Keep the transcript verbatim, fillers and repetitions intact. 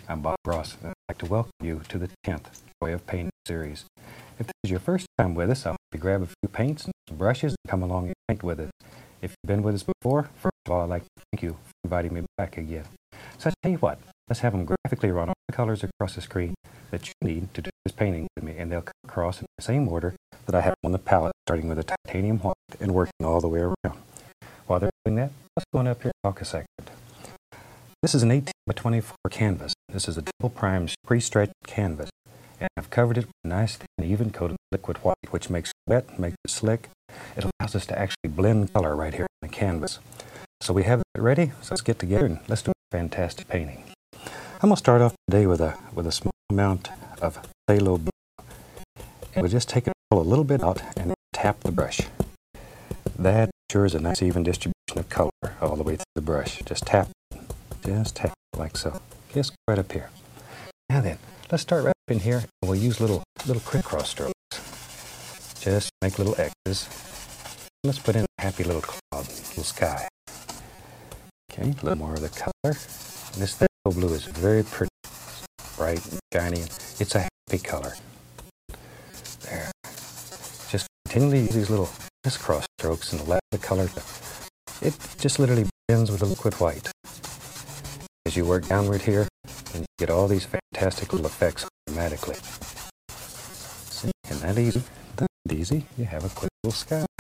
I'm Bob Ross, and I'd like to welcome you to the tenth Joy of Painting series. If this is your first time with us, I'll help you grab a few paints and some brushes and come along and paint with us. If you've been with us before, first of all, I'd like to thank you for inviting me back again. So I tell you what, let's have them graphically run all the colors across the screen that you need to do this painting with me, and they'll come across in the same order that I have on the palette, starting with a titanium white and working all the way around. While they're doing that, let's go on up here and talk a second. This is an eighteen by twenty-four canvas. This is a double primed pre-stretched canvas, and I've covered it with a nice thin, even coat of liquid white, which makes it wet, makes it slick. It allows us to actually blend color right here on the canvas. So we have it ready, so let's get together and let's do a fantastic painting. I'm going to start off today with a with a small amount of phthalo blue. And we'll just take it a little bit out and tap the brush. That ensures a nice even distribution of color all the way through the brush. Just tap it. Just tap it like so. Just right up here. Now then, let's start right up in here, and we'll use little little crisscross strokes. Just make little X's. Let's put in a happy little cloud, little sky. Okay, a little more of the color. And this phthalo blue is very pretty, bright and shiny. It's a happy color. There. Just continually use these little crisscross strokes and allow the color to, it just literally blends with the liquid white. As you work downward here, and you get all these fantastic little effects automatically. See, and that easy, that easy, you have a quick little sky.